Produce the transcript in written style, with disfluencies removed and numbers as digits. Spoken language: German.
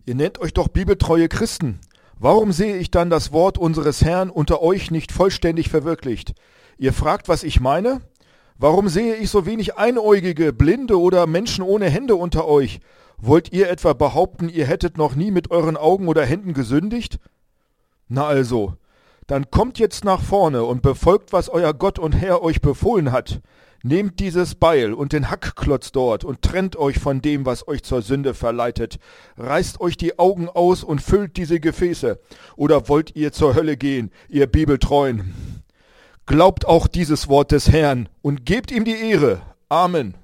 Ihr nennt euch doch bibeltreue Christen. Warum sehe ich dann das Wort unseres Herrn unter euch nicht vollständig verwirklicht? Ihr fragt, was ich meine? Warum sehe ich so wenig Einäugige, Blinde oder Menschen ohne Hände unter euch? Wollt ihr etwa behaupten, ihr hättet noch nie mit euren Augen oder Händen gesündigt? Na also, dann kommt jetzt nach vorne und befolgt, was euer Gott und Herr euch befohlen hat. Nehmt dieses Beil und den Hackklotz dort und trennt euch von dem, was euch zur Sünde verleitet. Reißt euch die Augen aus und füllt diese Gefäße. Oder wollt ihr zur Hölle gehen, ihr Bibeltreuen? Glaubt auch dieses Wort des Herrn und gebt ihm die Ehre. Amen.